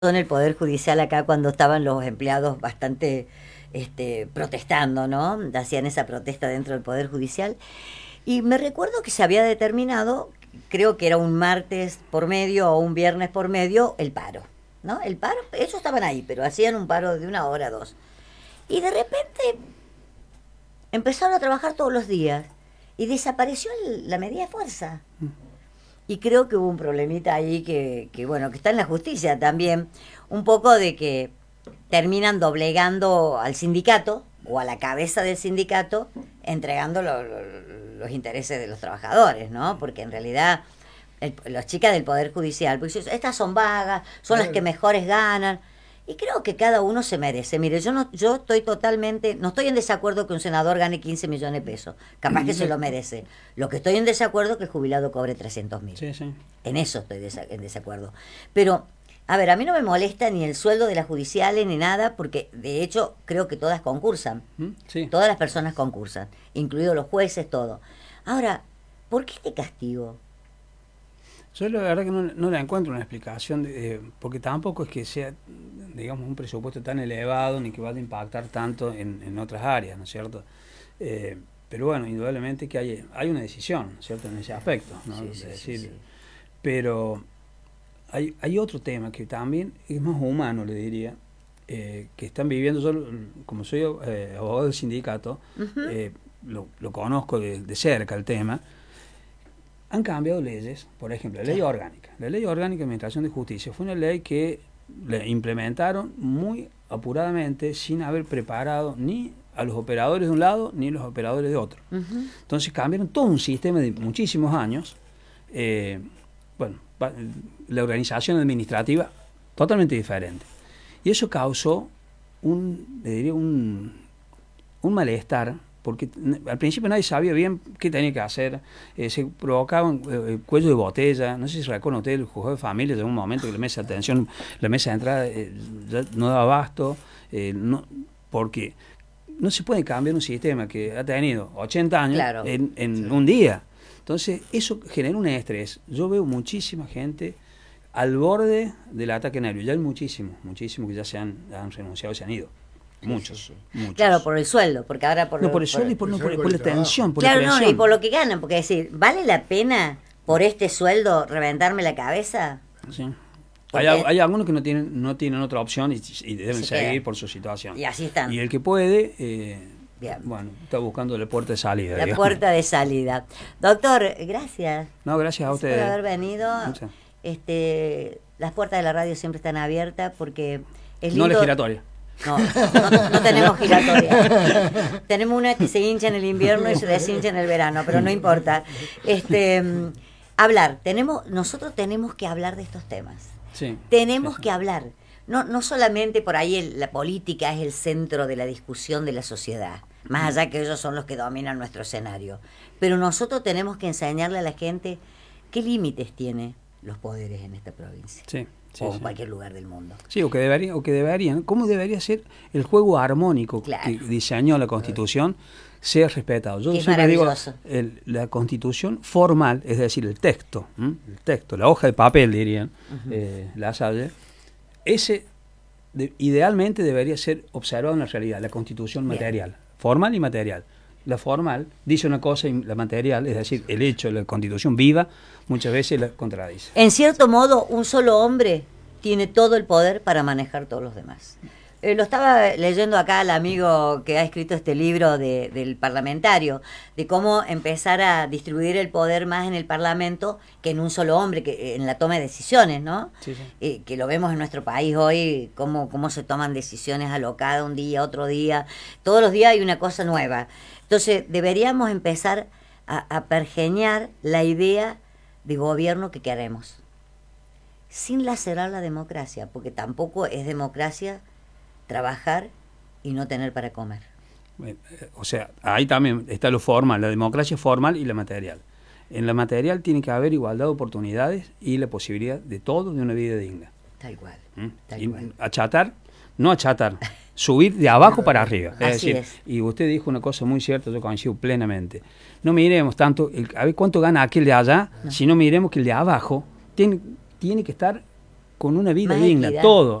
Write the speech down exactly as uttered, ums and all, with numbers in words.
en el Poder Judicial acá cuando estaban los empleados bastante este, protestando, ¿no? Hacían esa protesta dentro del Poder Judicial. Y me recuerdo que se había determinado, creo que era un martes por medio o un viernes por medio, el paro, ¿no? El paro, ellos estaban ahí, pero hacían un paro de una hora, dos. Y de repente empezaron a trabajar todos los días y desapareció el, la medida de fuerza. Y creo que hubo un problemita ahí que, que, bueno, que está en la justicia también, un poco de que terminan doblegando al sindicato o a la cabeza del sindicato, entregando lo, lo, los intereses de los trabajadores, ¿no? Porque en realidad el, las chicas del Poder Judicial, pues estas son vagas, son las que mejores ganan. Y creo que cada uno se merece. Mire, yo no, yo estoy totalmente, no estoy en desacuerdo que un senador gane quince millones de pesos. Capaz que se lo merece. Lo que estoy en desacuerdo es que el jubilado cobre trescientos mil. Sí, sí. En eso estoy desa en desacuerdo. Pero, a ver, a mí no me molesta ni el sueldo de las judiciales ni nada, porque de hecho creo que todas concursan. Sí. Todas las personas concursan, incluidos los jueces, todo. Ahora, ¿por qué este castigo? Yo la verdad que no, no le encuentro una explicación, de, eh, porque tampoco es que sea, digamos, un presupuesto tan elevado ni que vaya a impactar tanto en, en otras áreas, ¿no es cierto? Eh, pero bueno, indudablemente que hay, hay una decisión, ¿cierto?, en ese aspecto, ¿no? Sí, Es sí, decir, sí, sí. Pero hay, hay otro tema que también es más humano, le diría, eh, que están viviendo. Yo, como soy eh, abogado del sindicato, uh-huh. eh, lo, lo conozco de, de cerca el tema. Han cambiado leyes, por ejemplo, la ley orgánica. La ley orgánica de Administración de Justicia fue una ley que la implementaron muy apuradamente, sin haber preparado ni a los operadores de un lado ni a los operadores de otro. Uh-huh. Entonces cambiaron todo un sistema de muchísimos años. Eh, bueno, la organización administrativa totalmente diferente. Y eso causó un, le diría, un, un malestar, porque al principio nadie sabía bien qué tenía que hacer, eh, se provocaban eh, cuello de botella. No sé si recuerdan ustedes el juzgado de familia, llegó un momento que la mesa de atención, la mesa de entrada eh, ya no daba abasto, eh, no, porque no se puede cambiar un sistema que ha tenido ochenta años, claro, en, en sí. un día. Entonces eso genera un estrés. Yo veo muchísima gente al borde del ataque nervioso, ya hay muchísimos, muchísimos que ya se han, han renunciado, se han ido. Muchos, sí, sí. muchos. Claro, por el sueldo, porque ahora por... No, lo, por el sueldo por, y por, no, por, por la tensión, por claro, la presión. No, y por lo que ganan, porque decir, ¿vale la pena por este sueldo reventarme la cabeza? Sí. Hay, hay algunos que no tienen no tienen otra opción y, y deben se seguir queda. por su situación. Y así están. Y el que puede, eh, bueno, está buscando la puerta de salida. La digamos. puerta de salida. Doctor, gracias. No, gracias a ustedes. Por haber venido. Este, las puertas de la radio siempre están abiertas porque es lindo. No la giratoria. No, no, no tenemos giratoria. Tenemos una que se hincha en el invierno y se deshincha en el verano, pero no importa. Este, hablar, tenemos, nosotros tenemos que hablar de estos temas. Sí, tenemos sí, sí. que hablar. No, no solamente por ahí el, la política es el centro de la discusión de la sociedad, más allá que ellos son los que dominan nuestro escenario. Pero nosotros tenemos que enseñarle a la gente qué límites tiene los poderes en esta provincia. Sí. Sí, o en sí. cualquier lugar del mundo. Sí, o que debería, o que deberían, ¿cómo debería ser el juego armónico claro. que diseñó la Constitución sea respetado? Yo siempre digo, el, la Constitución formal, es decir, el texto, ¿m? el texto, la hoja de papel, dirían, uh-huh. eh, la Salle, ese de, idealmente debería ser observado en la realidad, la Constitución Bien. material, formal y material. La formal dice una cosa y la material, es decir, el hecho de la Constitución viva, muchas veces la contradice. En cierto modo, un solo hombre tiene todo el poder para manejar todos los demás. Eh, lo estaba leyendo acá el amigo que ha escrito este libro de, del parlamentario, de cómo empezar a distribuir el poder más en el Parlamento que en un solo hombre, que en la toma de decisiones, ¿no? Sí, sí. Eh, que lo vemos en nuestro país hoy, cómo, cómo se toman decisiones alocadas un día, otro día. Todos los días hay una cosa nueva. Entonces, deberíamos empezar a, a pergeñar la idea de gobierno que queremos, sin lacerar la democracia, porque tampoco es democracia trabajar y no tener para comer. O sea, ahí también está lo formal, la democracia formal y la material. En la material tiene que haber igualdad de oportunidades y la posibilidad de todo de una vida digna. Tal cual. ¿Mm? Tal y cual. achatar, no achatar, subir de abajo para arriba. Es Así decir, es. Y usted dijo una cosa muy cierta, yo coincido plenamente. No miremos tanto, el, a ver cuánto gana aquel de allá, no. sino miremos que el de abajo tiene, tiene que estar con una vida Más digna, equidad. todo.